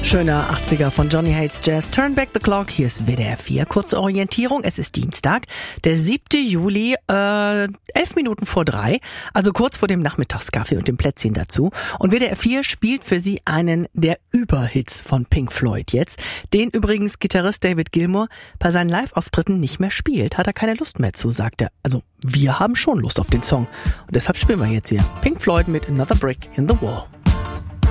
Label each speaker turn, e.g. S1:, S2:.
S1: Schöner 80er von Johnny Hates Jazz. Turn back the clock. Hier ist WDR 4. Kurze Orientierung. Es ist Dienstag, der 7. Juli, 11 Minuten vor 3. Also kurz vor dem Nachmittagskaffee und dem Plätzchen dazu. Und WDR 4 spielt für Sie einen der Überhits von Pink Floyd jetzt. Den übrigens Gitarrist David Gilmour bei seinen Live-Auftritten nicht mehr spielt. Hat er keine Lust mehr zu, sagt er. Also wir haben schon Lust auf den Song. Und deshalb spielen wir jetzt hier Pink Floyd mit Another Brick in the Wall.